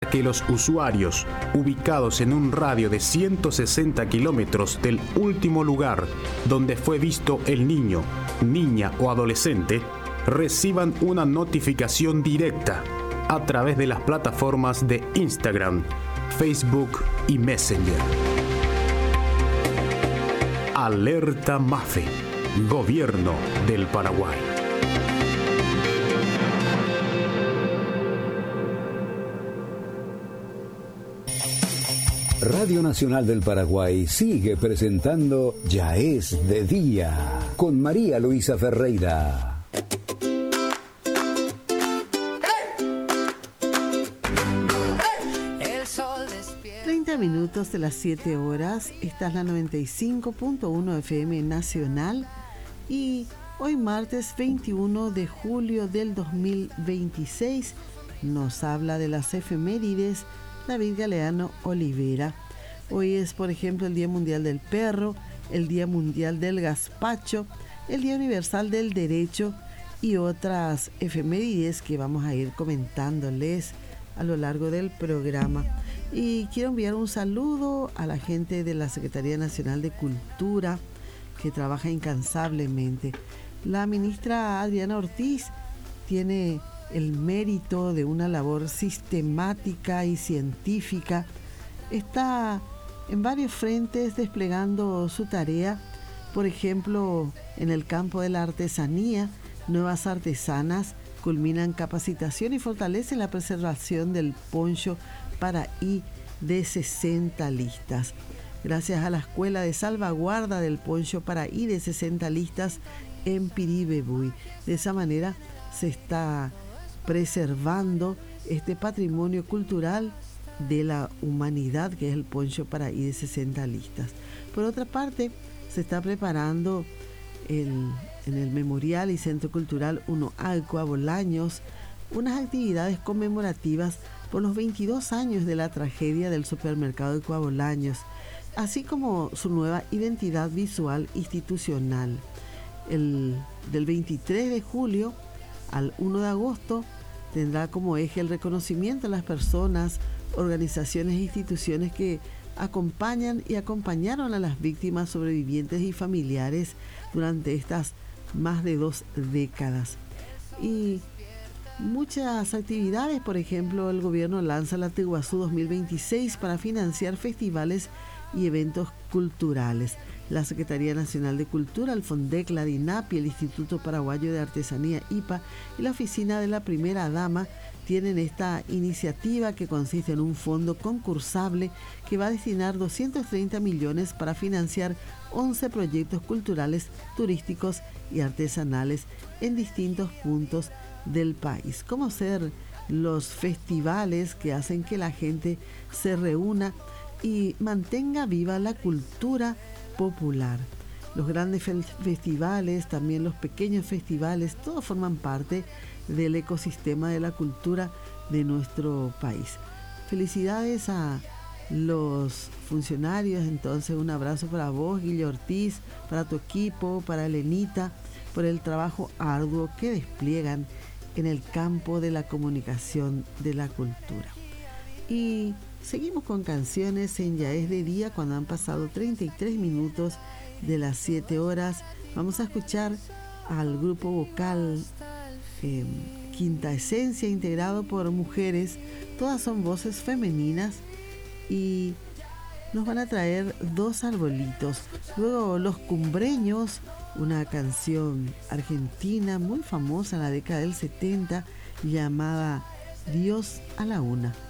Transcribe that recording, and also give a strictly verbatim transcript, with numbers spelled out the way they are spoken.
que los usuarios, ubicados en un radio de ciento sesenta kilómetros del último lugar donde fue visto el niño, niña o adolescente, reciban una notificación directa a través de las plataformas de Instagram, Facebook y Messenger. Alerta MAFE, Gobierno del Paraguay. Radio Nacional del Paraguay sigue presentando Ya es de día con María Luisa Ferreira. treinta minutos de las siete horas, esta es la noventa y cinco punto uno F M Nacional y hoy martes veintiuno de julio del dos mil veintiséis nos habla de las efemérides David Galeano Olivera. Hoy es, por ejemplo, el Día Mundial del Perro, el Día Mundial del Gazpacho, el Día Universal del Derecho y otras efemérides que vamos a ir comentándoles a lo largo del programa. Y quiero enviar un saludo a la gente de la Secretaría Nacional de Cultura que trabaja incansablemente. La ministra Adriana Ortiz tiene el mérito de una labor sistemática y científica. Está en varios frentes desplegando su tarea, por ejemplo, en el campo de la artesanía, nuevas artesanas culminan capacitación y fortalecen la preservación del poncho paraí de sesenta listas. Gracias a la Escuela de Salvaguarda del Poncho Paraí de sesenta listas en Piribebuy. De esa manera se está preservando este patrimonio cultural de la humanidad que es el poncho paraí de sesenta listas. Por otra parte, se está preparando el, en el Memorial y Centro Cultural Uno Alcoa Bolaños unas actividades conmemorativas por los veintidós años de la tragedia del supermercado de Coabolaños, así como su nueva identidad visual institucional. El, del veintitrés de julio al primero de agosto tendrá como eje el reconocimiento a las personas, organizaciones e instituciones que acompañan y acompañaron a las víctimas, sobrevivientes y familiares durante estas más de dos décadas. Y muchas actividades, por ejemplo, el gobierno lanza la Teguazú dos mil veintiséis para financiar festivales y eventos culturales. La Secretaría Nacional de Cultura, el FONDEC, la DINAPI, el Instituto Paraguayo de Artesanía I P A y la Oficina de la Primera Dama tienen esta iniciativa que consiste en un fondo concursable que va a destinar doscientos treinta millones para financiar once proyectos culturales, turísticos y artesanales en distintos puntos del país. ¿Cómo ser los festivales que hacen que la gente se reúna y mantenga viva la cultura popular? Los grandes fe- festivales, también los pequeños festivales, todos forman parte del ecosistema de la cultura de nuestro país. Felicidades a los funcionarios, entonces un abrazo para vos, Guillermo Ortiz, para tu equipo, para Elenita, por el trabajo arduo que despliegan en el campo de la comunicación de la cultura. Y seguimos con canciones en Ya es de día cuando han pasado treinta y tres minutos de las siete horas. Vamos a escuchar al grupo vocal eh, Quinta Esencia, integrado por mujeres. Todas son voces femeninas y nos van a traer Dos arbolitos. Luego Los Cumbreños, una canción argentina muy famosa en la década del setenta llamada Dios a la una.